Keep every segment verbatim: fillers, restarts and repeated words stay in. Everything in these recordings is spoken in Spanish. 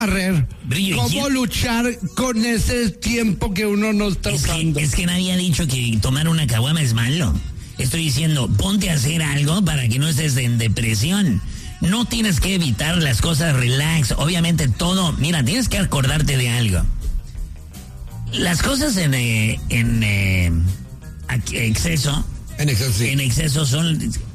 Brillo, ¿Cómo ¿quién? luchar con ese tiempo que uno no está Es usando? que, es que nadie ha dicho que tomar una caguama es malo. Estoy diciendo, ponte a hacer algo para que no estés en depresión. No tienes que evitar las cosas relax. Obviamente todo, mira, tienes que acordarte de algo. Las cosas en, eh, en eh, exceso, En exceso, sí. en exceso son,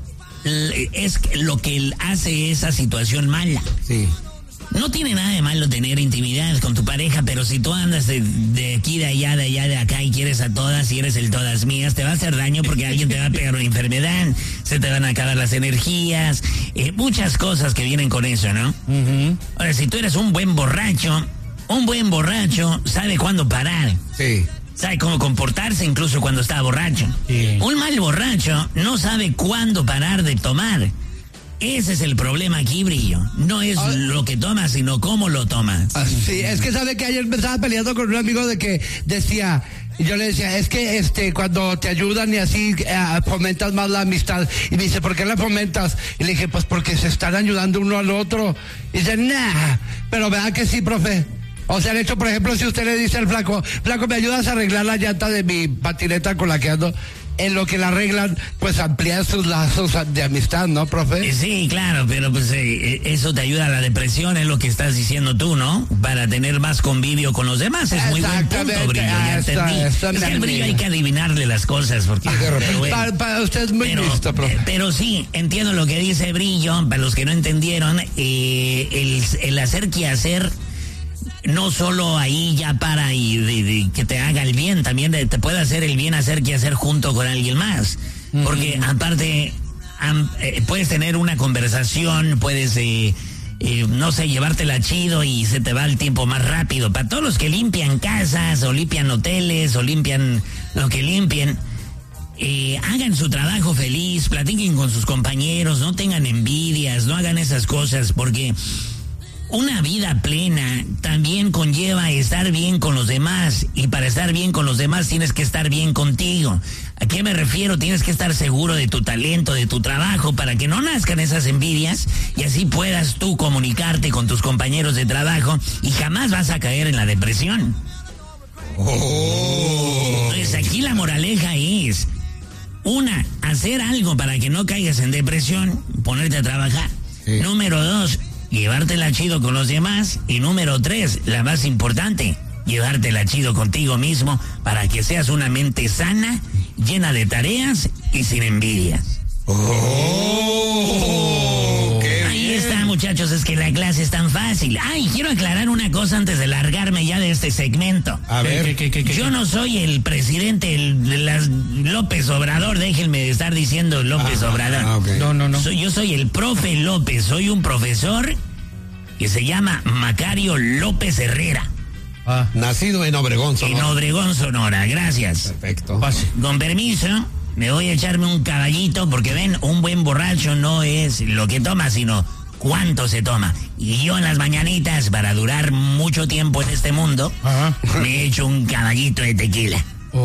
es lo que hace esa situación mala. Sí. No tiene nada de malo tener intimidad con tu pareja, pero si tú andas de, de aquí, de allá, de allá, de acá y quieres a todas y eres el todas mías, te va a hacer daño porque alguien te va a pegar una enfermedad, se te van a acabar las energías, eh, muchas cosas que vienen con eso, ¿no? Uh-huh. Ahora, si tú eres un buen borracho, un buen borracho sabe cuándo parar. Sí. Sabe cómo comportarse incluso cuando está borracho. Sí. Un mal borracho no sabe cuándo parar de tomar. Ese es el problema aquí, Brillo. No es ah, lo que tomas, sino cómo lo tomas. Sí, es que sabe que ayer me estaba peleando con un amigo de que decía, y yo le decía, es que este cuando te ayudan y así eh, fomentas más la amistad. Y me dice, ¿por qué la fomentas? Y le dije, pues porque se están ayudando uno al otro. Y dice, nah, pero vean que sí, profe. O sea, de hecho, por ejemplo, si usted le dice al flaco, flaco, ¿me ayudas a arreglar la llanta de mi patineta con la que ando? En lo que la arreglan, pues amplía sus lazos de amistad, ¿no, profe? Eh, Sí, claro, pero pues eh, eso te ayuda a la depresión, es lo que estás diciendo tú, ¿no? Para tener más convivio con los demás, es muy buen punto, Brillo, ya Esa- entendí. esa Es que al me Brillo amiga. hay que adivinarle las cosas, porque... pero bueno. Para, para usted es muy Pero, listo, profe. eh, pero sí, entiendo lo que dice Brillo, para los que no entendieron, eh, el, el hacer que hacer no solo ahí ya para y de, de, que te haga el bien, también de, te puede hacer el bien hacer que hacer junto con alguien más. Porque uh-huh. aparte, am, eh, puedes tener una conversación, puedes, eh, eh, no sé, llevártela chido y se te va el tiempo más rápido. Para todos los que limpian casas o limpian hoteles o limpian lo que limpien, Eh, hagan su trabajo feliz, platiquen con sus compañeros, no tengan envidias, no hagan esas cosas, porque una vida plena también conlleva estar bien con los demás, y para estar bien con los demás tienes que estar bien contigo. ¿A qué me refiero? Tienes que estar seguro de tu talento, de tu trabajo, para que no nazcan esas envidias y así puedas tú comunicarte con tus compañeros de trabajo y jamás vas a caer en la depresión. Oh. Entonces aquí la moraleja es: una, hacer algo para que no caigas en depresión, ponerte a trabajar. Sí. Número dos, llevártela chido con los demás. Y número tres, la más importante, llevártela chido contigo mismo para que seas una mente sana, llena de tareas y sin envidias. Oh, qué Ahí bien. está, muchachos, es que la clase es tan fácil. Ay, quiero aclarar una cosa antes de largarme ya de este segmento. A ver, ¿qué, qué, qué, qué, yo no soy el presidente el, de las López Obrador, déjenme de estar diciendo López ah, Obrador. Ah, okay. No, no, no. Soy, yo soy el profe López, soy un profesor que se llama Macario López Herrera. Ah, nacido en Obregón, Sonora. En Obregón, Sonora, gracias. Perfecto. Pase. Con permiso, me voy a echarme un caballito, porque ven, un buen borracho no es lo que toma, sino cuánto se toma. Y yo en las mañanitas, para durar mucho tiempo en este mundo, Ajá. me echo un caballito de tequila.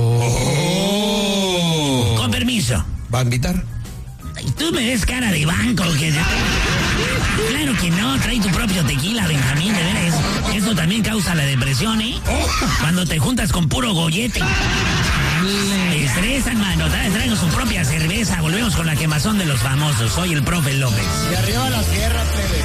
Oh. Con permiso. ¿Va a invitar? Tú me ves cara de banco, que... Claro que no, trae tu propio tequila, Benjamín, de veras. Eso también causa la depresión, ¿eh? Cuando te juntas con puro gollete. Te estresan, mano. Traigan su propia cerveza. Volvemos con la quemazón de los famosos. Soy el profe López. Y arriba la sierra, plebe.